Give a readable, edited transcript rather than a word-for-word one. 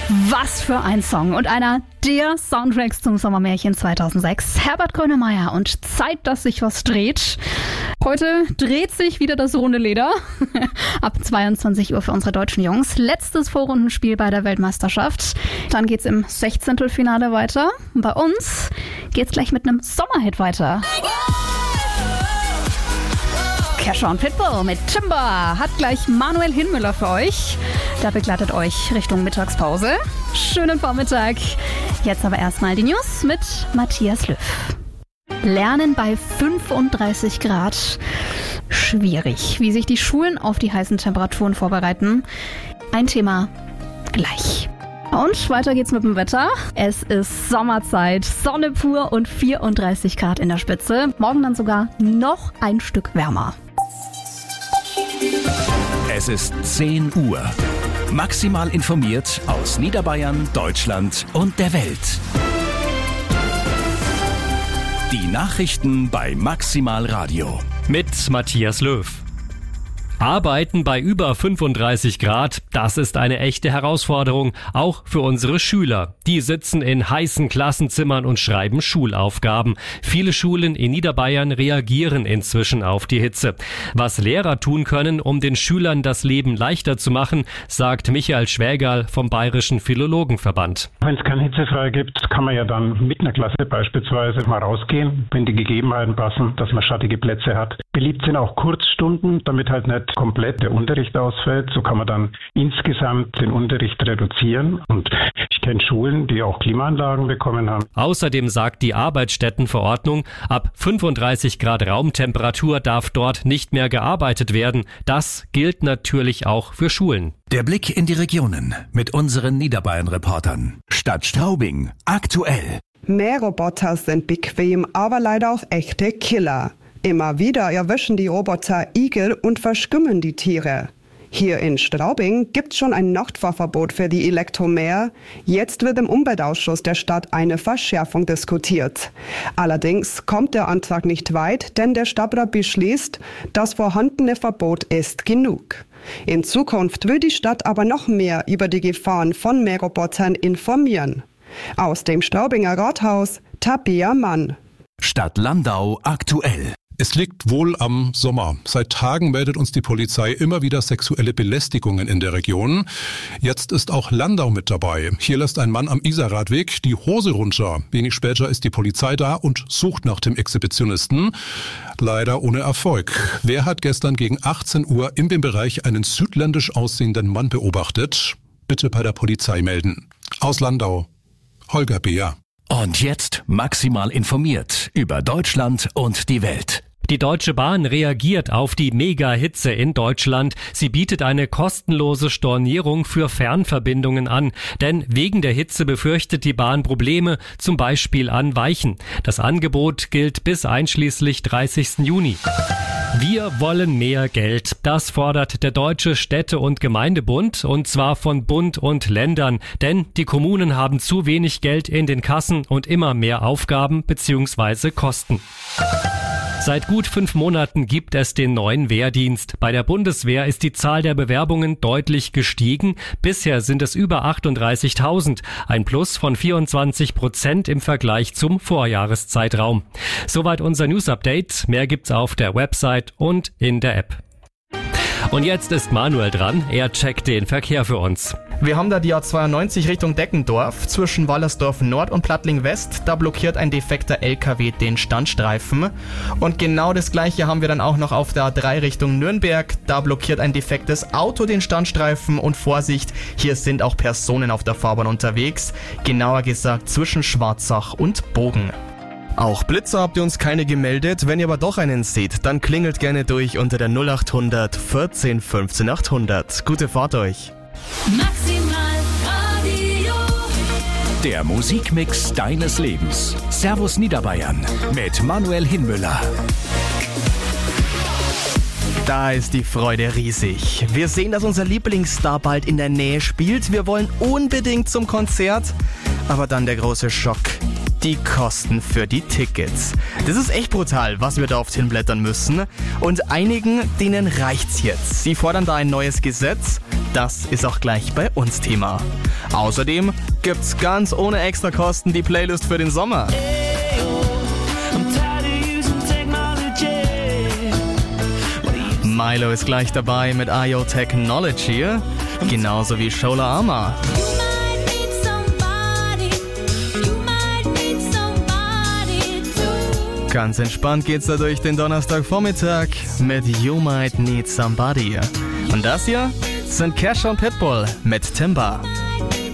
Was für ein Song und einer der Soundtracks zum Sommermärchen 2006. Herbert Grönemeyer und Zeit, dass sich was dreht. Heute dreht sich wieder das runde Leder. Ab 22 Uhr für unsere deutschen Jungs. Letztes Vorrundenspiel bei der Weltmeisterschaft. Dann geht's im 16. Finale weiter. Und bei uns geht's gleich mit einem Sommerhit weiter. Kesha und Pitbull mit Timber hat gleich Manuel Hinmüller für euch. Der begleitet euch Richtung Mittagspause. Schönen Vormittag. Jetzt aber erstmal die News mit Matthias Löw. Lernen bei 35 Grad. Schwierig. Wie sich die Schulen auf die heißen Temperaturen vorbereiten. Ein Thema gleich. Und weiter geht's mit dem Wetter. Es ist Sommerzeit, Sonne pur und 34 Grad in der Spitze. Morgen dann sogar noch ein Stück wärmer. Es ist 10 Uhr. Maximal informiert aus Niederbayern, Deutschland und der Welt. Die Nachrichten bei Maximal Radio. Mit Matthias Löw. Arbeiten bei über 35 Grad, das ist eine echte Herausforderung, auch für unsere Schüler. Die sitzen in heißen Klassenzimmern und schreiben Schulaufgaben. Viele Schulen in Niederbayern reagieren inzwischen auf die Hitze. Was Lehrer tun können, um den Schülern das Leben leichter zu machen, sagt Michael Schwägerl vom Bayerischen Philologenverband. Wenn es keine Hitzefrei gibt, kann man ja dann mit einer Klasse beispielsweise mal rausgehen, wenn die Gegebenheiten passen, dass man schattige Plätze hat. Beliebt sind auch Kurzstunden, damit halt nicht komplett der Unterricht ausfällt. So kann man dann insgesamt den Unterricht reduzieren. Und ich kenne Schulen, die auch Klimaanlagen bekommen haben. Außerdem sagt die Arbeitsstättenverordnung, ab 35 Grad Raumtemperatur darf dort nicht mehr gearbeitet werden. Das gilt natürlich auch für Schulen. Der Blick in die Regionen mit unseren Niederbayern-Reportern. Stadt Straubing, aktuell. Mähroboter sind bequem, aber leider auch echte Killer. Immer wieder erwischen die Roboter Igel und verschimmeln die Tiere. Hier in Straubing gibt's schon ein Nachtfahrverbot für die Elektromäher. Jetzt wird im Umweltausschuss der Stadt eine Verschärfung diskutiert. Allerdings kommt der Antrag nicht weit, denn der Stadtrat beschließt, das vorhandene Verbot ist genug. In Zukunft will die Stadt aber noch mehr über die Gefahren von Mährobotern informieren. Aus dem Straubinger Rathaus, Tabea Mann. Stadt Landau, aktuell. Es liegt wohl am Sommer. Seit Tagen meldet uns die Polizei immer wieder sexuelle Belästigungen in der Region. Jetzt ist auch Landau mit dabei. Hier lässt ein Mann am Isarradweg die Hose runter. Wenig später ist die Polizei da und sucht nach dem Exhibitionisten. Leider ohne Erfolg. Wer hat gestern gegen 18 Uhr in dem Bereich einen südländisch aussehenden Mann beobachtet? Bitte bei der Polizei melden. Aus Landau, Holger Beer. Und jetzt maximal informiert über Deutschland und die Welt. Die Deutsche Bahn reagiert auf die Mega-Hitze in Deutschland. Sie bietet eine kostenlose Stornierung für Fernverbindungen an. Denn wegen der Hitze befürchtet die Bahn Probleme, zum Beispiel an Weichen. Das Angebot gilt bis einschließlich 30. Juni. Wir wollen mehr Geld. Das fordert der Deutsche Städte- und Gemeindebund, und zwar von Bund und Ländern. Denn die Kommunen haben zu wenig Geld in den Kassen und immer mehr Aufgaben bzw. Kosten. Seit gut 5 Monaten gibt es den neuen Wehrdienst. Bei der Bundeswehr ist die Zahl der Bewerbungen deutlich gestiegen. Bisher sind es über 38.000, ein Plus von 24% im Vergleich zum Vorjahreszeitraum. Soweit unser News-Update. Mehr gibt's auf der Website und in der App. Und jetzt ist Manuel dran. Er checkt den Verkehr für uns. Wir haben da die A92 Richtung Deckendorf zwischen Wallersdorf Nord und Plattling West. Da blockiert ein defekter LKW den Standstreifen. Und genau das gleiche haben wir dann auch noch auf der A3 Richtung Nürnberg. Da blockiert ein defektes Auto den Standstreifen. Und Vorsicht, hier sind auch Personen auf der Fahrbahn unterwegs. Genauer gesagt zwischen Schwarzach und Bogen. Auch Blitzer habt ihr uns keine gemeldet. Wenn ihr aber doch einen seht, dann klingelt gerne durch unter der 0800 14 15 800. Gute Fahrt euch. Maximal Radio. Der Musikmix deines Lebens. Servus Niederbayern mit Manuel Hinmüller. Da ist die Freude riesig. Wir sehen, dass unser Lieblingsstar bald in der Nähe spielt. Wir wollen unbedingt zum Konzert. Aber dann der große Schock. Die Kosten für die Tickets. Das ist echt brutal, was wir da oft hinblättern müssen. Und einigen, denen reicht's jetzt. Sie fordern da ein neues Gesetz. Das ist auch gleich bei uns Thema. Außerdem gibt's ganz ohne Extrakosten die Playlist für den Sommer. Milo ist gleich dabei mit IO Technology, genauso wie Shola Ama. Ganz entspannt geht's da durch den Donnerstagvormittag mit You Might Need Somebody. Und das hier sind Kesha und Pitbull mit Timber.